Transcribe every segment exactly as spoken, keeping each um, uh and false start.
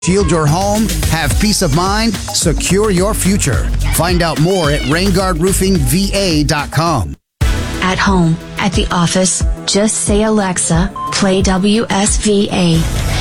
Shield your home, have peace of mind, secure your future. Find out more at rain guard roofing v a dot com. At home, at the office, just say, Alexa, play W S V A.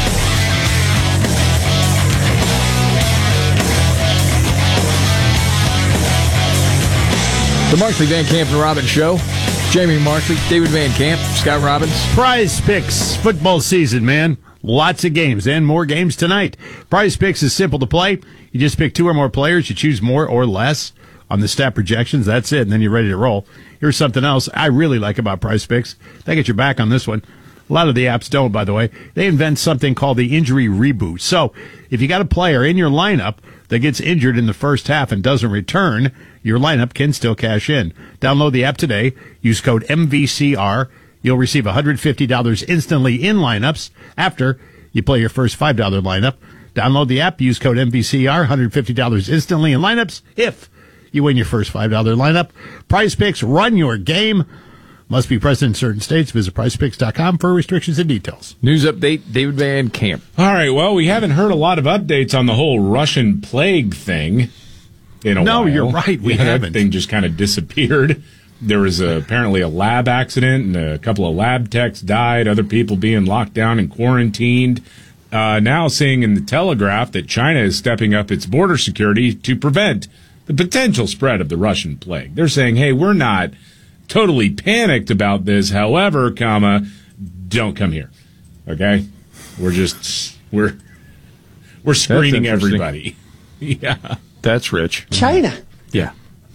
The Markley, Van Camp, and Robbins Show. Jamie Markley, David Van Camp, Scott Robbins. Prize Picks football season, man. Lots of games and more games tonight. Prize Picks is simple to play. You just pick two or more players. You choose more or less on the stat projections. That's it, and then you're ready to roll. Here's something else I really like about Prize Picks. They get your back on this one. A lot of the apps don't, by the way. They invent something called the injury reboot. So if you got a player in your lineup that gets injured in the first half and doesn't return, your lineup can still cash in. Download the app today. Use code M V C R. You'll receive one hundred fifty dollars instantly in lineups after you play your first five dollars lineup. Download the app. Use code M V C R. one hundred fifty dollars instantly in lineups if you win your first five dollars lineup. Prize Picks, run your game. Must be present in certain states. Visit prize picks dot com for restrictions and details. News update, David Van Camp. All right, well, we haven't heard a lot of updates on the whole Russian plague thing in a no, while. No, you're right. We yeah, haven't. That thing just kind of disappeared. There was a, apparently a lab accident, and a couple of lab techs died, other people being locked down and quarantined. Uh, now seeing in the Telegraph that China is stepping up its border security to prevent the potential spread of the Russian plague. They're saying, hey, we're not totally panicked about this. However, comma, don't come here. Okay? We're just, we're, we're screening everybody. Yeah. That's rich. China. Yeah.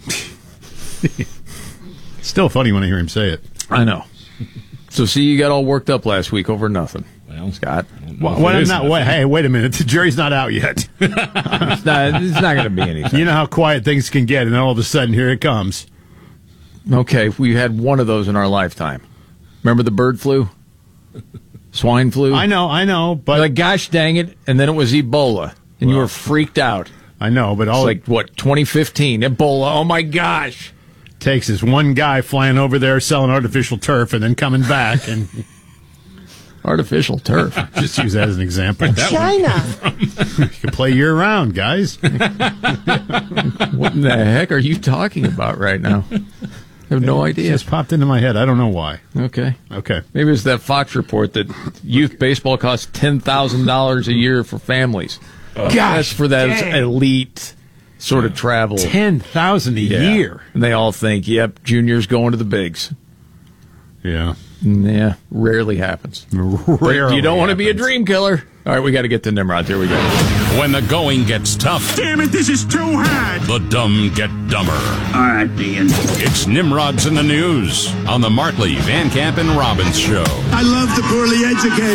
Still funny when I hear him say it. I know. So, see, you got all worked up last week over nothing. Well, Scott. Well, well, I'm not, wait, hey, wait a minute. The jury's not out yet. it's not, it's not going to be anything. You know how quiet things can get, and then all of a sudden, here it comes. Okay, we had one of those in our lifetime. Remember the bird flu? Swine flu? I know, I know, but... Like, gosh dang it, and then it was Ebola, and well, you were freaked out. I know, but all... It's like, what, twenty fifteen, Ebola, oh my gosh. Takes is one guy flying over there selling artificial turf and then coming back and... Artificial turf. Just use that as an example. China. You can play year-round, guys. What in the heck are you talking about right now? I have no idea. It just popped into my head. I don't know why. Okay. Okay. Maybe it's that Fox report that youth baseball costs ten thousand dollars a year for families. Uh, Gosh, That's for that dang. elite sort of travel. ten thousand dollars a yeah. year. And they all think, yep, junior's going to the bigs. Yeah. Yeah, rarely happens. Rarely you don't want to happens. be a dream killer. All right, we got to get to Nimrod. Here we go. When the going gets tough. Damn it, this is too hard. The dumb get dumber. All right, Dean. It's Nimrod's in the News on the Markley, Van Camp, and Robbins Show. I love the poorly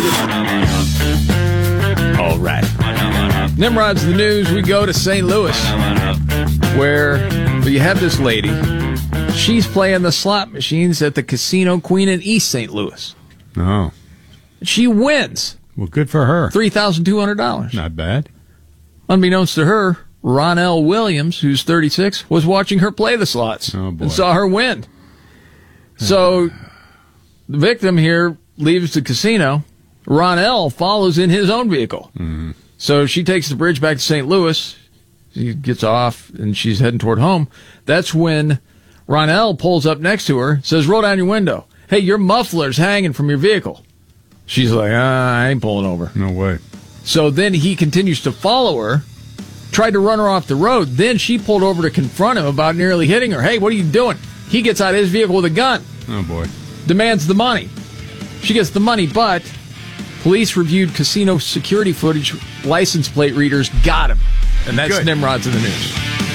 educated. All right. Nimrod's in the News. We go to Saint Louis, where you have this lady. She's playing the slot machines at the Casino Queen in East Saint Louis. Oh. She wins. Well, good for her. three thousand two hundred dollars. Not bad. Unbeknownst to her, Ronell Williams, who's thirty-six, was watching her play the slots oh, boy. and saw her win. So the victim here leaves the casino. Ronell follows in his own vehicle. Mm-hmm. So she takes the bridge back to Saint Louis. She gets off, and she's heading toward home. That's when Ronell pulls up next to her, says, roll down your window. Hey, your muffler's hanging from your vehicle. She's like, ah, I ain't pulling over. No way. So then he continues to follow her, tried to run her off the road. Then she pulled over to confront him about nearly hitting her. Hey, what are you doing? He gets out of his vehicle with a gun. Oh, boy. Demands the money. She gets the money, but police reviewed casino security footage. License plate readers got him. And that's Good. Nimrod's in the News.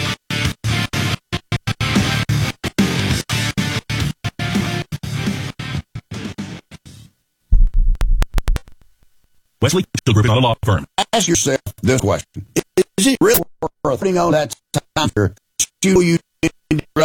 Wesley Group is not a law firm. Ask yourself this question. Is it really worth putting all that time for you